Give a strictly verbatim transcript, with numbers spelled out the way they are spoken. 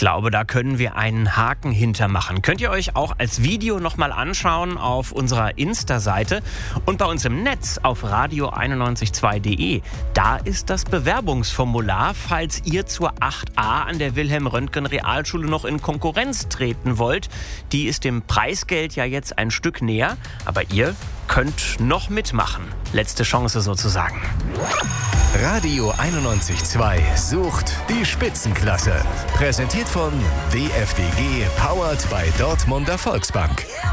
glaube, da können wir einen Haken hintermachen. Könnt ihr euch auch als Video nochmal anschauen auf unserer Insta-Seite und bei uns im Netz auf radio einundneunzig Komma zwei punkt de. Da ist das Bewerbungsformular, falls ihr zur acht a an der Wilhelm-Röntgen-Realschule noch in Konkurrenz treten wollt. Die ist dem Preisgeld ja jetzt ein Stück näher, aber ihr könnt noch mitmachen. Letzte Chance sozusagen. Radio einundneunzig Komma zwei sucht die Spitzenklasse. Präsentiert von D F D G, powered bei Dortmunder Volksbank.